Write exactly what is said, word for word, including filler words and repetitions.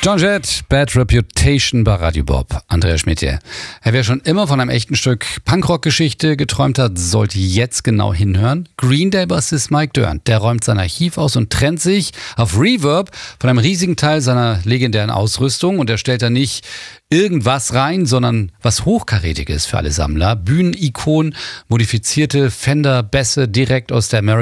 Joan Jett, Bad Reputation bei Radio Bob. Andreas Schmidt hier. Wer schon immer von einem echten Stück Punkrock-Geschichte geträumt hat, sollte jetzt genau hinhören. Green Day-Bassist Mike Dirnt, der räumt sein Archiv aus und trennt sich auf Reverb von einem riesigen Teil seiner legendären Ausrüstung. Und er stellt da nicht irgendwas rein, sondern was Hochkarätiges für alle Sammler. Bühnenikonen, modifizierte Fender-Bässe direkt aus der American